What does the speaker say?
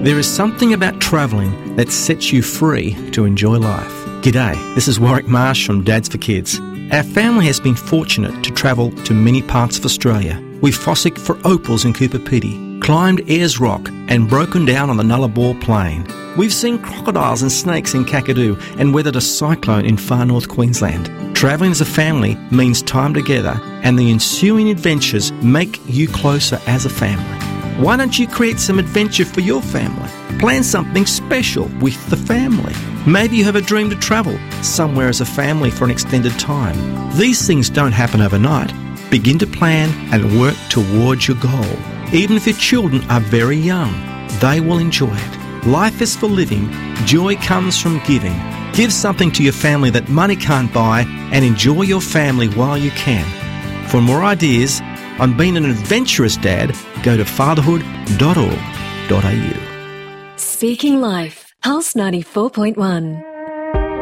There is something about travelling that sets you free to enjoy life. G'day, this is Warwick Marsh from Dads for Kids. Our family has been fortunate to travel to many parts of Australia. We've fossicked for opals in Cooper Pedy, climbed Ayers Rock and broken down on the Nullarbor Plain. We've seen crocodiles and snakes in Kakadu and weathered a cyclone in far north Queensland. Travelling as a family means time together, and the ensuing adventures make you closer as a family. Why don't you create some adventure for your family? Plan something special with the family. Maybe you have a dream to travel somewhere as a family for an extended time. These things don't happen overnight. Begin to plan and work towards your goal. Even if your children are very young, they will enjoy it. Life is for living. Joy comes from giving. Give something to your family that money can't buy and enjoy your family while you can. For more ideas on being an adventurous dad, go to fatherhood.org.au. Speaking Life, Pulse 94.1.